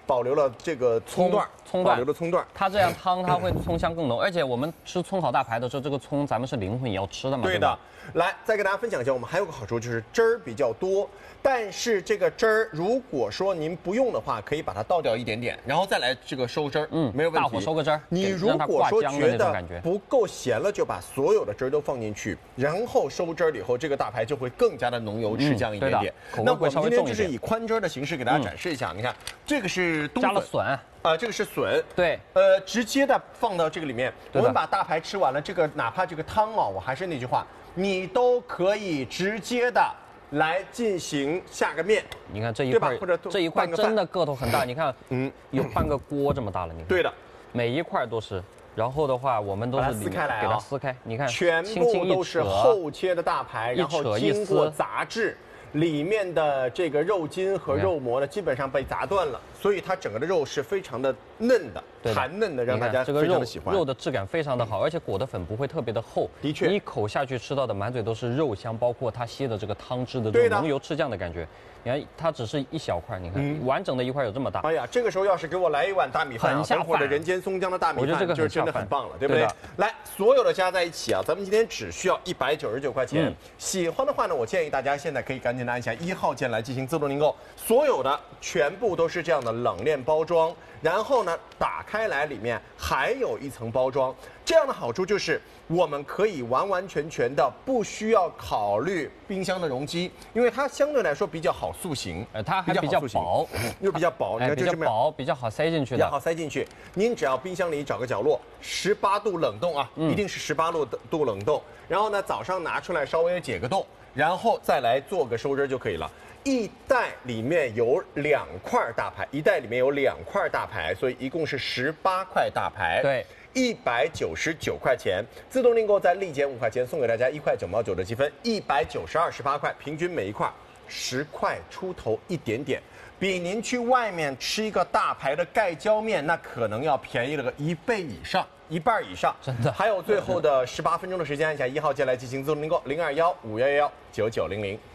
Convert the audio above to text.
保留了这个葱段，保留了葱段。 它这样汤它会葱香更浓，而且我们吃葱烤大排的时候，这个葱咱们是灵魂也要吃的嘛。 对的。来，再给大家分享一下，我们还有个好处就是汁儿比较多，但是这个汁儿如果说您不用的话，可以把它倒掉一点点，然后再来这个收汁儿，没有问题。 大火收个汁儿。 你如果说觉得不够咸了，就把所有的汁儿都放进去，然后收汁儿以后，这个大排就会更加的浓油赤酱一点点。那我们今天就是以宽汁儿的形式给大家展示一下，你看这个是冬粉， 加了笋。 这个是笋， 对， 直接的放到这个里面。我们把大排吃完了，这个哪怕这个汤啊，我还是那句话，你都可以直接的来进行下个面。 你看这一块，或者这一块真的个头很大，你看，有半个锅这么大了，你看。 对的， 每一块都是。然后的话，我们都是撕开来， 给它撕开，你看， 全部都是厚切的大排，然后经过杂质。里面的这个肉筋和肉膜呢，基本上被砸断了，所以它整个的肉是非常的嫩的，弹嫩的，让大家非常的喜欢。 肉的质感非常的好，而且裹的粉不会特别的厚。 的确， 你一口下去吃到的满嘴都是肉香，包括它吸的这个汤汁的这种浓油赤酱的感觉。你看，它只是一小块，你看完整的一块有这么大。 哎呀，这个时候要是给我来一碗大米饭，或者人间松江的大米饭，就是真的很棒了，对不对？来，所有的加在一起啊，咱们今天只需要199块钱。喜欢的话呢，我建议大家现在可以赶紧的按下1号键来进行自动订购。所有的全部都是这样的冷链包装，然后呢，打开来里面还有一层包装。这样的好处就是我们可以完完全全的不需要考虑冰箱的容积，因为它相对来说比较好塑形， 它还比较薄， 又比较薄， 比较薄，比较好塞进去的， 比较好塞进去。您只要冰箱里找个角落，18度冷冻啊，一定是18度冷冻。然后呢，早上拿出来稍微解个冻，然后再来做个收汁就可以了。一袋里面有2块大排，一袋里面有2块大排，所以一共是18块大排。 对。 199块钱，自动订购再立减5块钱，送给大家1块9毛9的积分，192.18块，平均每一块10块出头一点点，比您去外面吃一个大排的盖浇面，那可能要便宜了个1倍以上，1半以上。 真的。 还有最后的18分钟的时间，按下1号键来进行自动订购，0215119900。